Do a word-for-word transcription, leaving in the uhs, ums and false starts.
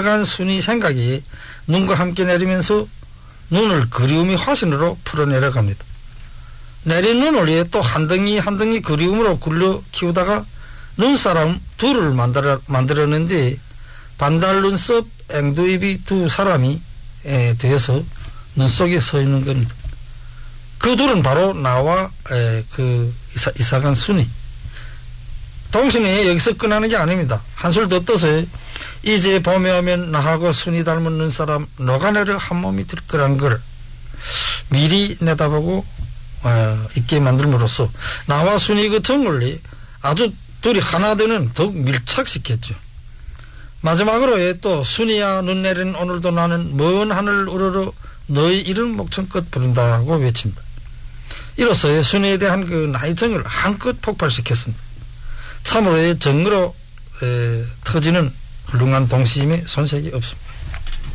이사간 순이 생각이 눈과 함께 내리면서 눈을 그리움이 화신으로 풀어내려갑니다. 내린 눈을 위해 또 한 덩이 한 덩이 그리움으로 굴려 키우다가 눈사람 둘을 만들어, 만들었는데 반달 눈썹 앵두입이 두 사람이 에, 되어서 눈 속에 서 있는 겁니다. 그 둘은 바로 나와 에, 그 이사, 이사간 순이. 동신이 여기서 끝나는 게 아닙니다. 한술 더 떠서 이제 봄에 오면 나하고 순이 닮은 눈사람 녹아내려 한 몸이 될 거란 걸 미리 내다보고 어, 있게 만들므로써 나와 순이 그 정글리 아주 둘이 하나 되는 더욱 밀착시켰죠. 마지막으로 또 순이야 눈 내리는 오늘도 나는 먼 하늘 우러러 너희 이름 목청껏 부른다고 외칩니다. 이로써 순이에 대한 그 나이정을 한껏 폭발시켰습니다. 참으로 정으로 에, 터지는 훌륭한 동시임에 손색이 없습니다.